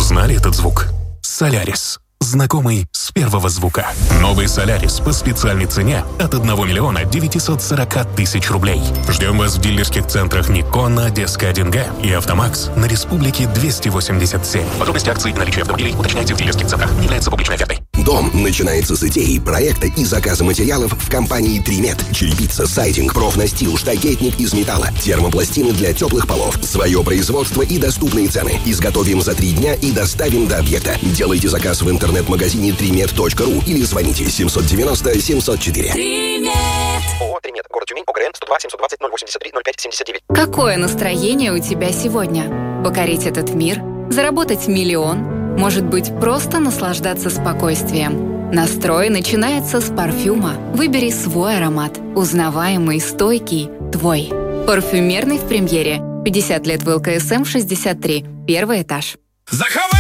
Узнали этот звук? Солярис. Знакомый с первого звука. Новый Солярис по специальной цене от 1 миллиона 940 тысяч рублей. Ждем вас в дилерских центрах Никон на Одесской 1Г и Автомакс на Республике 287. Подробности акций и наличия автомобилей уточняйте в дилерских центрах. Не является публичной офертой. Дом начинается с идеи, проекта и заказа материалов в компании «Тримет». Черепица, сайдинг, профнастил, штакетник из металла, термопластины для теплых полов. Свое производство и доступные цены. Изготовим за 3 дня и доставим до объекта. Делайте заказ в интернет-магазине trimet.ru или звоните 790-704. Тримет. ООО «Тримет». Город Тюмень. ОГРН 102 720 083 05 79. Какое настроение у тебя сегодня? Покорить этот мир? Заработать миллион? Может быть, просто наслаждаться спокойствием? Настрой начинается с парфюма. Выбери свой аромат. Узнаваемый, стойкий, твой. Парфюмерный в премьере. 50 лет в ЛКСМ 63. Первый этаж. Захавай!